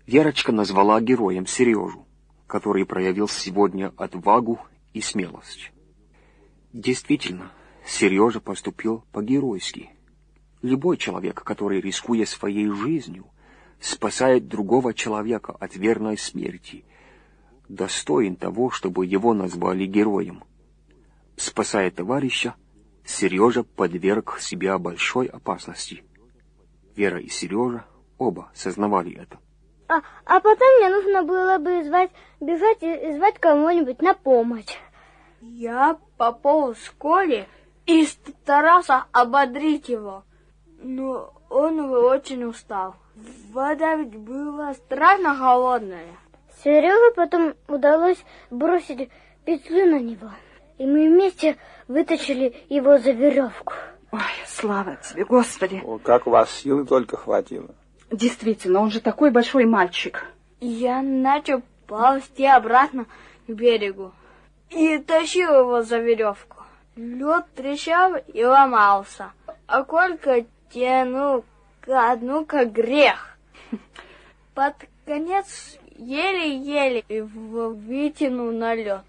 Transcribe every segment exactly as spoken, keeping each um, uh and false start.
Верочка назвала героем Сережу, который проявил сегодня отвагу и смелость. Действительно, Сережа поступил по-геройски. Любой человек, который, рискуя своей жизнью, спасает другого человека от верной смерти, достоин того, чтобы его назвали героем. Спасая товарища, Сережа подверг себя большой опасности. Вера и Сережа оба сознавали это. А, а потом мне нужно было бы звать, бежать и звать кого-нибудь на помощь. Я пополз в школе и старался ободрить его, но он очень устал. Вода ведь была страшно холодная. Сереге потом удалось бросить петлю на него, и мы вместе вытащили его за веревку. Ой, слава тебе, Господи! О, как у вас силы только хватило. Действительно, он же такой большой мальчик. Я начал ползти обратно к берегу и тащил его за веревку. Лед трещал и ломался, а Колька тянул ко дну, как грех. Под конец еле-еле его вытянул на лед.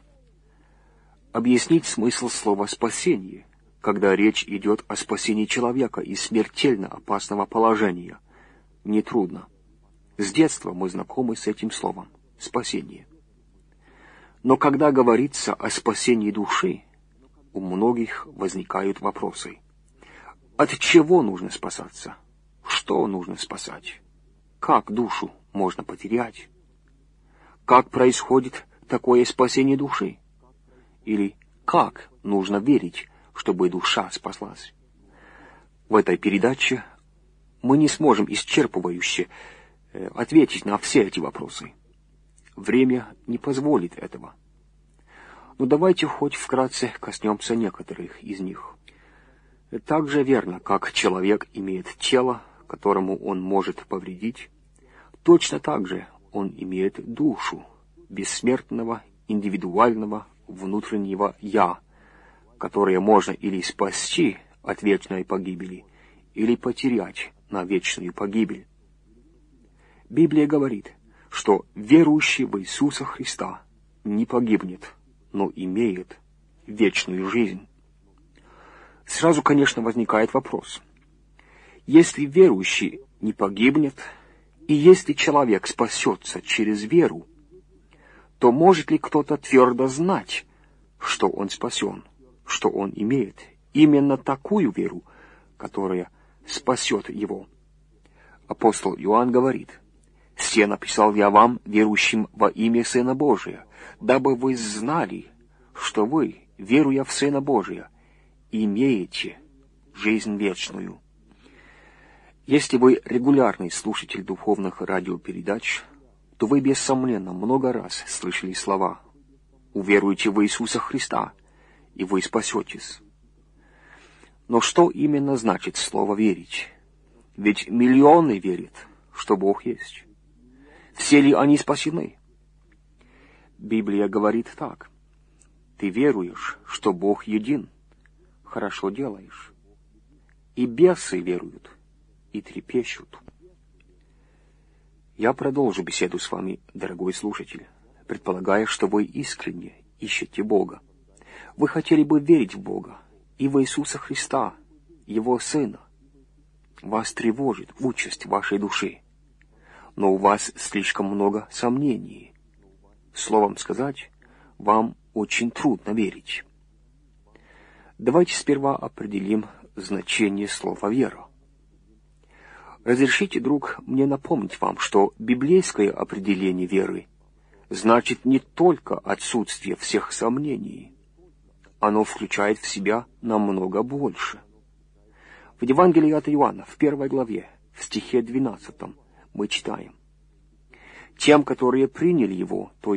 Объяснить смысл слова «спасение», когда речь идет о спасении человека из смертельно опасного положения, нетрудно. С детства мы знакомы с этим словом «спасение». Но когда говорится о спасении души, у многих возникают вопросы. От чего нужно спасаться? Что нужно спасать? Как душу можно потерять? Как происходит такое спасение души? Или как нужно верить, чтобы душа спаслась? В этой передаче мы не сможем исчерпывающе ответить на все эти вопросы. Время не позволит этого. Но давайте хоть вкратце коснемся некоторых из них. Так же верно, как человек имеет тело, которому он может повредить, точно так же он имеет душу, бессмертного, индивидуального, внутреннего «я», которое можно или спасти от вечной погибели, или потерять на вечную погибель. Библия говорит, что верующий в Иисуса Христа не погибнет, но имеет вечную жизнь. Сразу, конечно, возникает вопрос. Если верующий не погибнет, и если человек спасется через веру, то может ли кто-то твердо знать, что он спасен, что он имеет именно такую веру, которая спасет его? Апостол Иоанн говорит: «Се написал я вам, верующим во имя Сына Божия, дабы вы знали, что вы, веруя в Сына Божия, имеете жизнь вечную». Если вы регулярный слушатель духовных радиопередач, то вы, бессомненно, много раз слышали слова: «Уверуйте в Иисуса Христа, и вы спасетесь». Но что именно значит слово «верить»? Ведь миллионы верят, что Бог есть. Все ли они спасены? Библия говорит так: «Ты веруешь, что Бог един, хорошо делаешь». И бесы веруют и трепещут. Я продолжу беседу с вами, дорогой слушатель, предполагая, что вы искренне ищете Бога. Вы хотели бы верить в Бога и в Иисуса Христа, Его Сына. Вас тревожит участь вашей души, но у вас слишком много сомнений. Словом сказать, вам очень трудно верить. Давайте сперва определим значение слова «вера». Разрешите, друг, мне напомнить вам, что библейское определение веры значит не только отсутствие всех сомнений. Оно включает в себя намного больше. В Евангелии от Иоанна, в первой главе, в стихе двенадцатом, мы читаем: «Тем, которые приняли Его, то